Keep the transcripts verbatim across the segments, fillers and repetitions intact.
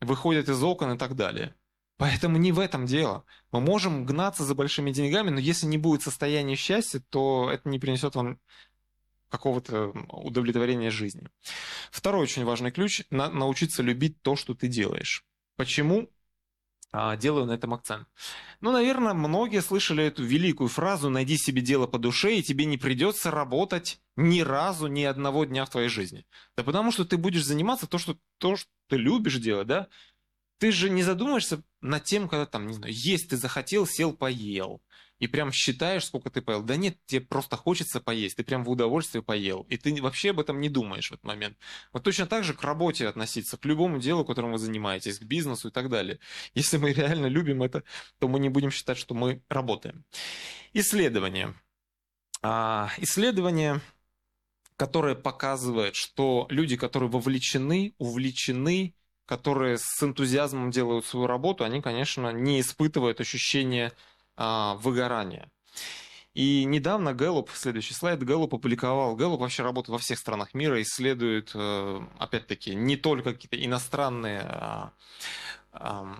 выходят из окон и так далее. Поэтому не в этом дело. Мы можем гнаться за большими деньгами, но если не будет состояния счастья, то это не принесет вам какого-то удовлетворения жизни. Второй очень важный ключ – на- научиться любить то, что ты делаешь. Почему? А, делаю на этом акцент. Ну, наверное, многие слышали эту великую фразу «найди себе дело по душе, и тебе не придется работать ни разу, ни одного дня в твоей жизни». Да потому что ты будешь заниматься то, что, то, что ты любишь делать, да? Ты же не задумаешься над тем, когда там, не знаю, есть ты захотел, сел, поел. И прям считаешь, сколько ты поел. Да нет, тебе просто хочется поесть. Ты прям в удовольствие поел. И ты вообще об этом не думаешь в этот момент. Вот точно так же к работе относиться, к любому делу, которым вы занимаетесь, к бизнесу и так далее. Если мы реально любим это, то мы не будем считать, что мы работаем. Исследование. А, исследование, которое показывает, что люди, которые вовлечены, увлечены, которые с энтузиазмом делают свою работу, они, конечно, не испытывают ощущения а, выгорания. И недавно Гэллоп, следующий слайд, Гэллоп опубликовал, Гэллоп вообще работает во всех странах мира, исследует, э, опять-таки, не только какие-то иностранные а, а,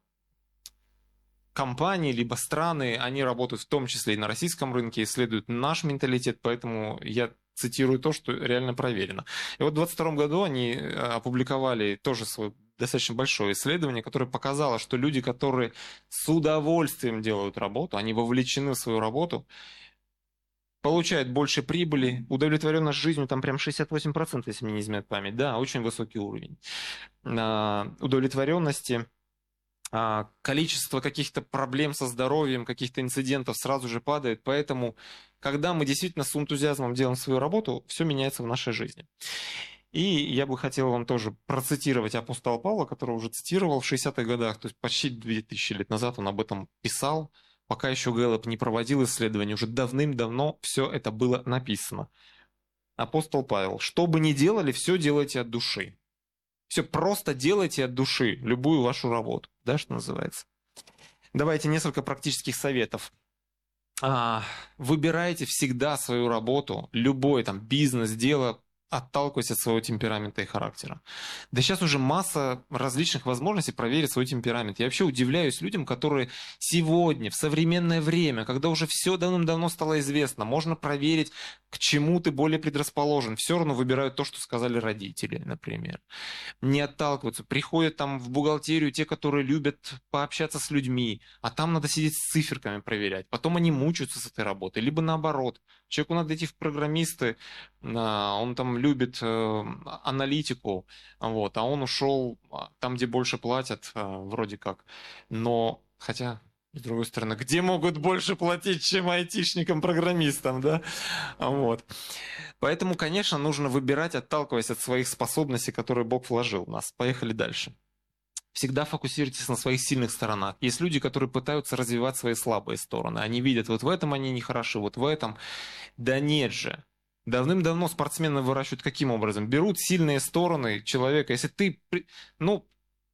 компании, либо страны, они работают в том числе и на российском рынке, исследуют наш менталитет, поэтому я цитирую то, что реально проверено. И вот в двадцать втором году они опубликовали тоже свое достаточно большое исследование, которое показало, что люди, которые с удовольствием делают работу, они вовлечены в свою работу, получают больше прибыли, удовлетворенность жизнью, там прям шестьдесят восемь процентов, если мне не изменяет память, да, очень высокий уровень удовлетворенности. Количество каких-то проблем со здоровьем, каких-то инцидентов сразу же падает. Поэтому, когда мы действительно с энтузиазмом делаем свою работу, все меняется в нашей жизни. И я бы хотел вам тоже процитировать апостола Павла, который уже цитировал в шестидесятых годах, то есть почти две тысячи лет назад он об этом писал. Пока еще Гэллоп не проводил исследований, уже давным-давно все это было написано. Апостол Павел: «Что бы ни делали, все делайте от души». Все просто делайте от души любую вашу работу, да, что называется. Давайте несколько практических советов. А, выбирайте всегда свою работу, любой там бизнес, дело, отталкиваясь от своего темперамента и характера. Да сейчас уже масса различных возможностей проверить свой темперамент. Я вообще удивляюсь людям, которые сегодня, в современное время, когда уже все давным-давно стало известно, можно проверить, к чему ты более предрасположен. Все равно выбирают то, что сказали родители, например. Не отталкиваются. Приходят там в бухгалтерию те, которые любят пообщаться с людьми, а там надо сидеть с циферками проверять. Потом они мучаются с этой работой. Либо наоборот. Человеку надо идти в программисты, он там любит аналитику, вот, а он ушел там, где больше платят, вроде как. Но, хотя... С другой стороны, где могут больше платить, чем айтишникам-программистам, да? Вот. Поэтому, конечно, нужно выбирать, отталкиваясь от своих способностей, которые Бог вложил в нас. Поехали дальше. Всегда фокусируйтесь на своих сильных сторонах. Есть люди, которые пытаются развивать свои слабые стороны. Они видят, вот в этом они не хороши, вот в этом. Да нет же. Давным-давно спортсмены выращивают каким образом? Берут сильные стороны человека. Если ты... Ну,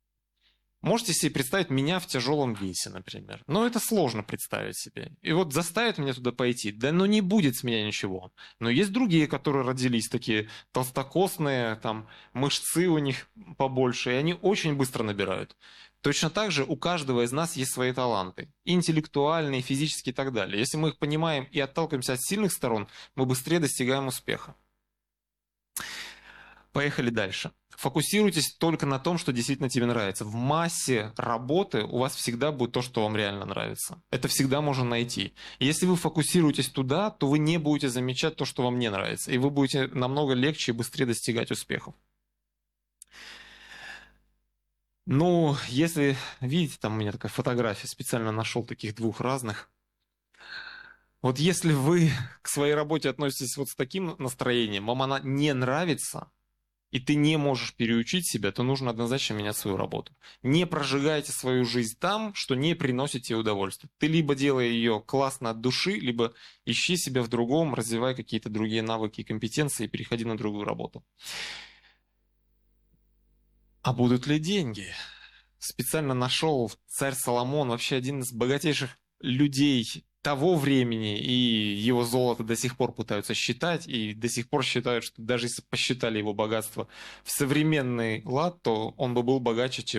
можете себе представить меня в тяжелом весе, например. Но это сложно представить себе. И вот заставит меня туда пойти, да ну не будет с меня ничего. Но есть другие, которые родились такие толстокосные, там мышцы у них побольше, и они очень быстро набирают. Точно так же у каждого из нас есть свои таланты. Интеллектуальные, физические и так далее. Если мы их понимаем и отталкиваемся от сильных сторон, мы быстрее достигаем успеха. Поехали дальше. Фокусируйтесь только на том, что действительно тебе нравится. В массе работы у вас всегда будет то, что вам реально нравится. Это всегда можно найти. И если вы фокусируетесь туда, то вы не будете замечать то, что вам не нравится. И вы будете намного легче и быстрее достигать успехов. Ну, если видите, там у меня такая фотография, специально нашел таких двух разных. Вот если вы к своей работе относитесь вот с таким настроением, вам она не нравится, и ты не можешь переучить себя, то нужно однозначно менять свою работу. Не прожигайте свою жизнь там, что не приносит тебе удовольствия. Ты либо делай ее классно от души, либо ищи себя в другом, развивай какие-то другие навыки и компетенции и переходи на другую работу. А будут ли деньги? Специально нашел царь Соломон, вообще один из богатейших людей того времени, и его золото до сих пор пытаются считать, и до сих пор считают, что даже если посчитали его богатство в современный лад, то он бы был богаче, чем